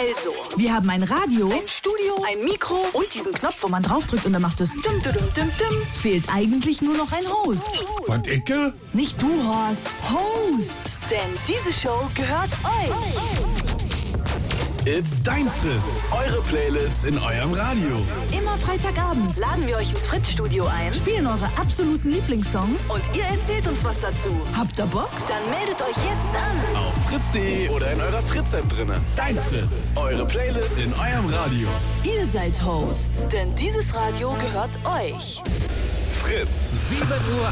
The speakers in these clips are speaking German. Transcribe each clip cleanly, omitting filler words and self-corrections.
Also, wir haben ein Radio, ein Studio, ein Mikro und diesen Knopf, wo man draufdrückt und dann macht es dum, dum, dum, dum, dum. Fehlt eigentlich nur noch ein Host. Und Icke? Nicht du, Horst. Host. Denn diese Show gehört euch. It's dein Fritz. Eure Playlist in eurem Radio. Immer Freitagabend Laden wir euch ins Fritz-Studio ein. spielen eure absoluten Lieblingssongs. Und ihr erzählt uns was dazu. Habt ihr Bock? Dann meldet euch jetzt an. Auf fritz.de oder in eurer Fritz-App drinne. Dein Fritz. Eure Playlist in eurem Radio. Ihr seid Host. Denn dieses Radio gehört euch. Fritz. 7:31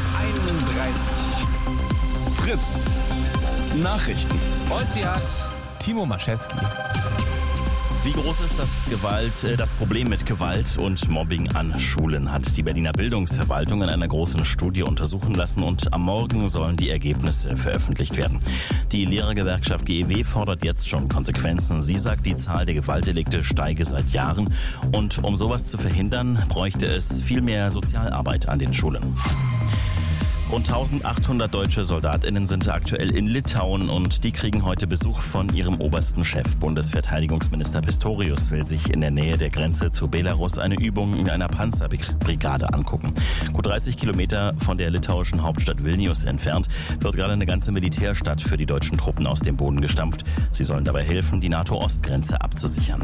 Uhr. Fritz. Nachrichten. Und die hat Timo Maschewski. Wie groß ist das Problem mit Gewalt und Mobbing an Schulen, hat die Berliner Bildungsverwaltung in einer großen Studie untersuchen lassen und am Morgen sollen die Ergebnisse veröffentlicht werden. Die Lehrergewerkschaft GEW fordert jetzt schon Konsequenzen. Sie sagt, die Zahl der Gewaltdelikte steige seit Jahren und um sowas zu verhindern, bräuchte es viel mehr Sozialarbeit an den Schulen. Rund 1800 deutsche SoldatInnen sind aktuell in Litauen und die kriegen heute Besuch von ihrem obersten Chef. Bundesverteidigungsminister Pistorius will sich in der Nähe der Grenze zu Belarus eine Übung in einer Panzerbrigade angucken. Gut 30 Kilometer von der litauischen Hauptstadt Vilnius entfernt wird gerade eine ganze Militärstadt für die deutschen Truppen aus dem Boden gestampft. Sie sollen dabei helfen, die NATO-Ostgrenze abzusichern.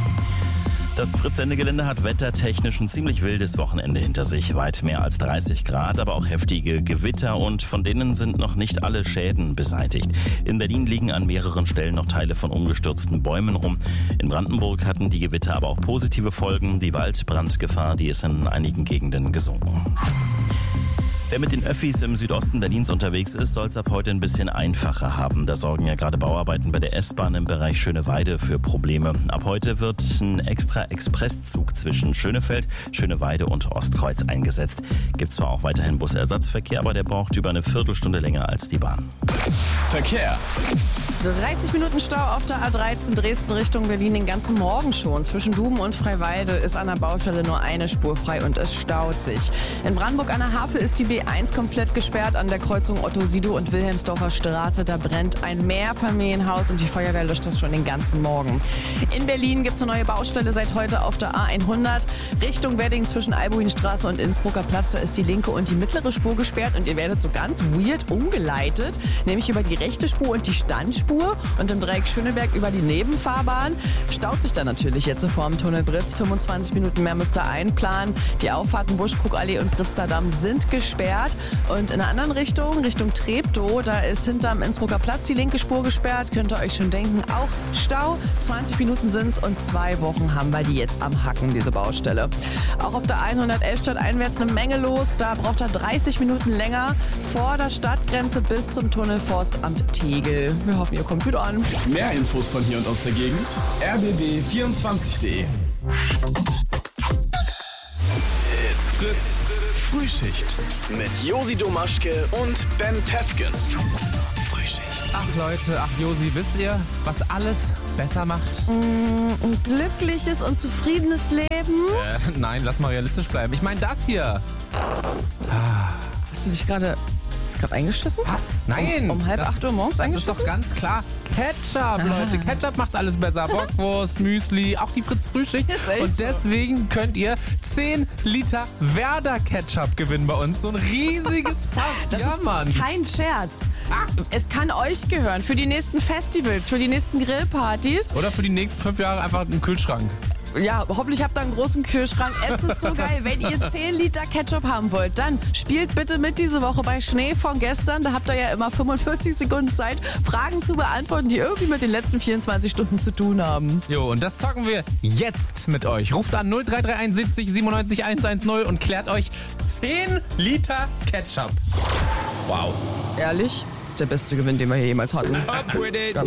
Das Fritz-Sendegelände hat wettertechnisch ein ziemlich wildes Wochenende hinter sich. Weit mehr als 30 Grad, aber auch heftige Gewitter und von denen sind noch nicht alle Schäden beseitigt. In Berlin liegen an mehreren Stellen noch Teile von umgestürzten Bäumen rum. In Brandenburg hatten die Gewitter aber auch positive Folgen. Die Waldbrandgefahr, die ist in einigen Gegenden gesunken. Wer mit den Öffis im Südosten Berlins unterwegs ist, soll es ab heute ein bisschen einfacher haben. Da sorgen ja gerade Bauarbeiten bei der S-Bahn im Bereich Schöneweide für Probleme. Ab heute wird ein extra Expresszug zwischen Schönefeld, Schöneweide und Ostkreuz eingesetzt. Gibt zwar auch weiterhin Busersatzverkehr, aber der braucht über eine Viertelstunde länger als die Bahn. Verkehr. 30 Minuten Stau auf der A13 Dresden Richtung Berlin den ganzen Morgen schon. Zwischen Duben und Freiwalde ist an der Baustelle nur eine Spur frei und es staut sich. In Brandenburg an der Havel ist die B1 komplett gesperrt an der Kreuzung Otto-Sido und Wilhelmsdorfer Straße. Da brennt ein Mehrfamilienhaus und die Feuerwehr löscht das schon den ganzen Morgen. In Berlin gibt es eine neue Baustelle seit heute auf der A100 Richtung Wedding zwischen Albuinstraße und Innsbrucker Platz. Da ist die linke und die mittlere Spur gesperrt und ihr werdet so ganz weird umgeleitet, nämlich über die rechte Spur und die Standspur und im Dreieck Schöneberg über die Nebenfahrbahn. Staut sich dann natürlich jetzt vor dem Tunnel Britz. 25 Minuten mehr müsst ihr einplanen. Die Auffahrten Buschkrugallee und Pritzterdamm sind gesperrt. Und in einer anderen Richtung, Richtung Treptow, da ist hinterm Innsbrucker Platz die linke Spur gesperrt. Könnt ihr euch schon denken, auch Stau. 20 Minuten sind's und 2 Wochen haben wir die jetzt am Hacken, diese Baustelle. Auch auf der 111 stadteinwärts eine Menge los. Da braucht er 30 Minuten länger vor der Stadtgrenze bis zum Tunnel Forstamt Tegel. Wir hoffen, ihr kommt gut an. Mehr Infos von hier und aus der Gegend. rbb24.de. It's Fritz. Frühschicht. Mit Josi Domaschke und Ben Pefken. Frühschicht. Ach Leute, ach Josi, wisst ihr, was alles besser macht? Ein glückliches und zufriedenes Leben. Nein, lass mal realistisch bleiben. Ich meine das hier. Hast du dich gerade eingeschissen? Was? Nein. Um 7:30 Uhr morgens Das eingeschissen? ist doch ganz klar Ketchup, Leute. Ketchup macht alles besser. Bockwurst, Müsli, auch die Fritz-Frühschicht. Ist echt Und so. deswegen könnt ihr 10 Liter Werder-Ketchup gewinnen bei uns. So ein riesiges Fass. Das ja, ist Mann. kein Scherz. Es kann euch gehören für die nächsten Festivals, für die nächsten Grillpartys. Oder für die nächsten 5 Jahre einfach einen Kühlschrank. Ja, hoffentlich habt ihr einen großen Kühlschrank. Es ist so geil. Wenn ihr 10 Liter Ketchup haben wollt, dann spielt bitte mit diese Woche bei Schnee von gestern. Da habt ihr ja immer 45 Sekunden Zeit, Fragen zu beantworten, die irgendwie mit den letzten 24 Stunden zu tun haben. Jo, und das zocken wir jetzt mit euch. Ruft an 0331 70 97 110 und klärt euch 10 Liter Ketchup. Wow. Ehrlich? Das ist der beste Gewinn, den wir hier jemals hatten. Up with it. Ganz